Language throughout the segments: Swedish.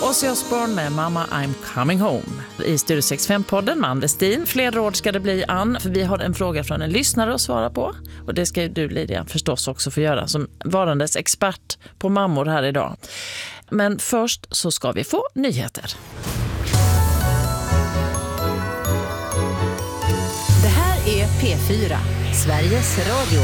Ozzy Osbourne med Mama I'm Coming Home. I Studio 65-podden med Ann Westin. Fler råd ska det bli, Ann, för vi har en fråga från en lyssnare att svara på. Och det ska ju du, Lydia, förstås också få göra som varandes expert på mammor här idag. Men först så ska vi få nyheter. Det här är P4, Sveriges Radio.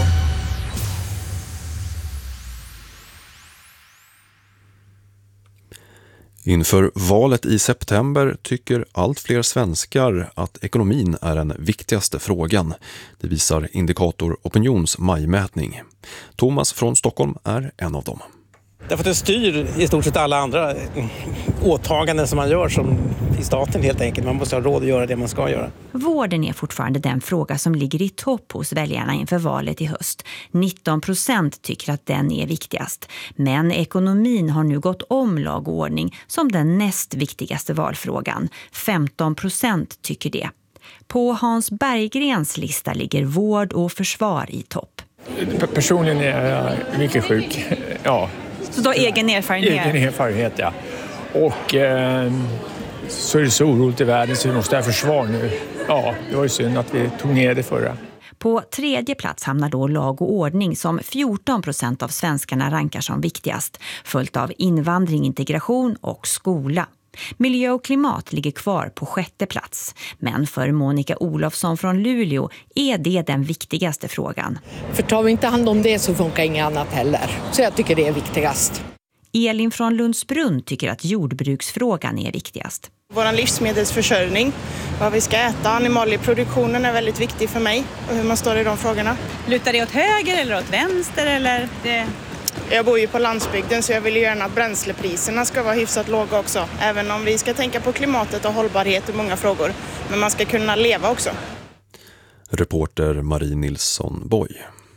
Inför valet i september tycker allt fler svenskar att ekonomin är den viktigaste frågan. Det visar Indikator Opinions majmätning. Thomas från Stockholm är en av dem. Därför att det styr i stort sett alla andra åtaganden som man gör som i staten helt enkelt. Man måste ha råd att göra det man ska göra. Vården är fortfarande den fråga som ligger i topp hos väljarna inför valet i höst. 19% tycker att den är viktigast. Men ekonomin har nu gått om lag och ordning som den näst viktigaste valfrågan. 15% tycker det. På Hans Berggrens lista ligger vård och försvar i topp. Personligen är jag mycket sjuk, ja. Så då egen erfarenhet? Egen erfarenhet, ja. Och så är det så oroligt i världen så vi måste ha försvar nu. Ja, det var ju synd att vi tog ner det förra. På tredje plats hamnar då lag och ordning som 14% av svenskarna rankar som viktigast. Följt av invandring, integration och skola. Miljö och klimat ligger kvar på sjätte plats. Men för Monica Olofsson från Luleå är det den viktigaste frågan. För tar vi inte hand om det så funkar inget annat heller. Så jag tycker det är viktigast. Elin från Lundsbrunn tycker att jordbruksfrågan är viktigast. Vår livsmedelsförsörjning, vad vi ska äta, animalieproduktionen är väldigt viktig för mig och hur man står i de frågorna. Lutar det åt höger eller åt vänster eller det... Jag bor ju på landsbygden så jag vill ju gärna att bränslepriserna ska vara hyfsat låga också. Även om vi ska tänka på klimatet och hållbarhet i många frågor. Men man ska kunna leva också. Reporter Marie Nilsson Boy.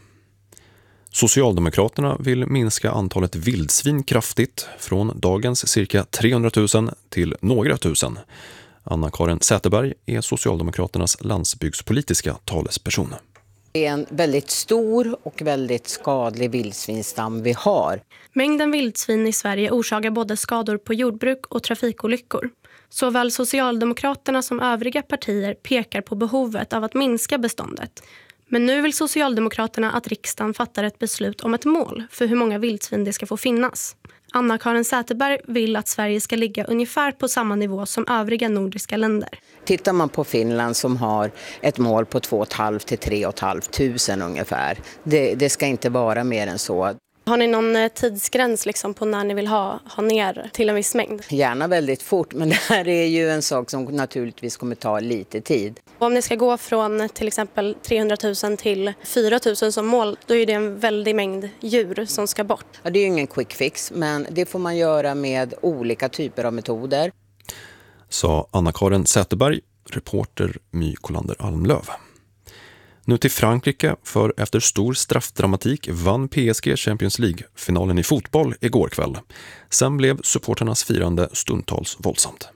Socialdemokraterna vill minska antalet vildsvin kraftigt från dagens cirka 300 000 till några tusen. Anna-Karin Säterberg är Socialdemokraternas landsbygdspolitiska talesperson. Det är en väldigt stor och väldigt skadlig vildsvinstam vi har. Mängden vildsvin i Sverige orsakar både skador på jordbruk och trafikolyckor. Såväl Socialdemokraterna som övriga partier pekar på behovet av att minska beståndet. Men nu vill Socialdemokraterna att riksdagen fattar ett beslut om ett mål för hur många vildsvin det ska få finnas. Anna-Karin Säterberg vill att Sverige ska ligga ungefär på samma nivå som övriga nordiska länder. Tittar man på Finland som har ett mål på 2 500 till 3 500 ungefär. Det ska inte vara mer än så. Har ni någon tidsgräns liksom på när ni vill ha ner till en viss mängd? Gärna väldigt fort, men det här är ju en sak som naturligtvis kommer ta lite tid. Om ni ska gå från till exempel 300 000 till 4 000 som mål, då är det en väldig mängd djur som ska bort. Ja, det är ju ingen quick fix, men det får man göra med olika typer av metoder. Sa Anna-Karin Säterberg, reporter My Kolander Almlöv. Nu till Frankrike, för efter stor straffdramatik vann PSG Champions League-finalen i fotboll igår kväll. Sen blev supporternas firande stundtals våldsamt.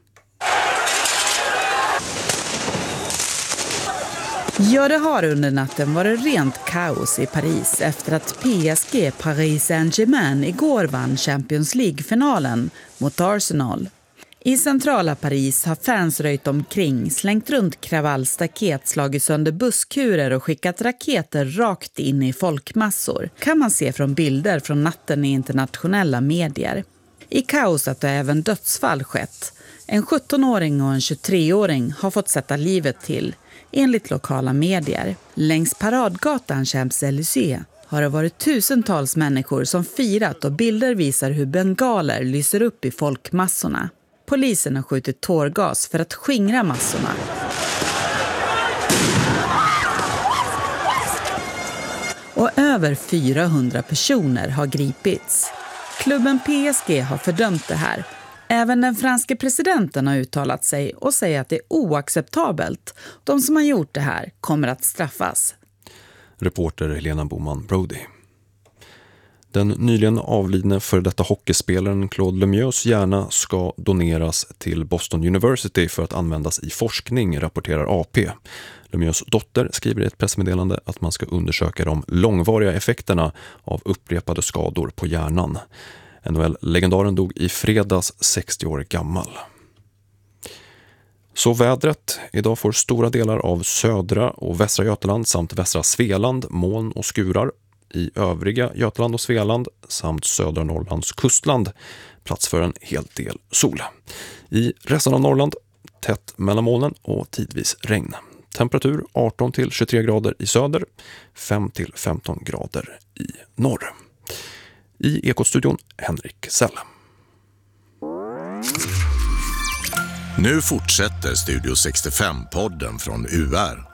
Ja, det har under natten varit rent kaos i Paris efter att PSG Paris Saint-Germain igår vann Champions League-finalen mot Arsenal. I centrala Paris har fans röjt omkring, slängt runt kravallstaket, slagit sönder busskurer och skickat raketer rakt in i folkmassor. Kan man se från bilder från natten i internationella medier. I kaoset har även dödsfall skett. En 17-åring och en 23-åring har fått sätta livet till, enligt lokala medier. Längs paradgatan Champs-Élysées har det varit tusentals människor som firat och bilder visar hur bengaler lyser upp i folkmassorna. Polisen har skjutit tårgas för att skingra massorna. Och över 400 personer har gripits. Klubben PSG har fördömt det här. Även den franske presidenten har uttalat sig och säger att det är oacceptabelt. De som har gjort det här kommer att straffas. Reporter Helena Boman Brody. Den nyligen avlidne för detta hockeyspelaren Claude Lemieux hjärna ska doneras till Boston University för att användas i forskning, rapporterar AP. Lemieux dotter skriver i ett pressmeddelande att man ska undersöka de långvariga effekterna av upprepade skador på hjärnan. NHL-legendaren dog i fredags 60 år gammal. Så vädret. Idag får stora delar av södra och västra Götaland samt västra Svealand moln och skurar. I övriga Götaland och Svealand samt södra Norrlands kustland plats för en hel del sol. I resten av Norrland tätt mellan molnen och tidvis regn. Temperatur 18 till 23 grader i söder, 5 till 15 grader i norr. I Ekot-studion Henrik Säll. Nu fortsätter Studio 65-podden från UR.